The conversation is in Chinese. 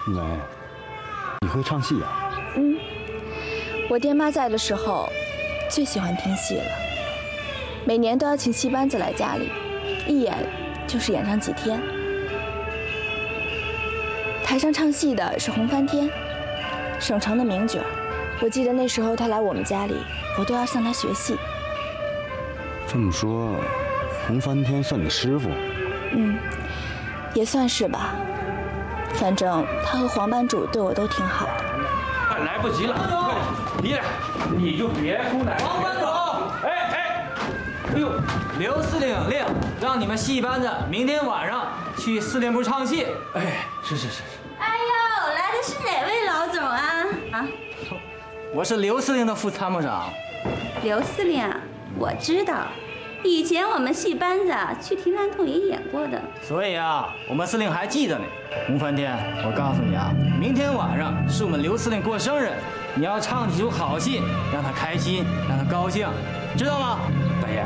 磊，你会唱戏啊？ 我爹妈在的时候，最喜欢听戏了。每年都要请戏班子来家里，一演就是演上几天。台上唱戏的是洪翻天，省城的名角。我记得那时候他来我们家里，我都要向他学戏。 这么说，洪翻天算你师傅？ 也算是吧。反正他和黄班主对我都挺好的。 快来不及了，快点，你就别哭奶。 黄班主， 哎呦， 刘司令有令，让你们戏班子明天晚上去司令部唱戏。 哎，是。 哎呦，来的是哪位老总啊？ 我是刘司令的副参谋长。 刘司令，我知道，以前我们戏班子去提篮洞也演过的。 所以啊，我们司令还记得你。洪翻天，我告诉你啊，明天晚上是我们刘司令过生日，你要唱几出好戏，让他开心，让他高兴，知道吗？ 大爷，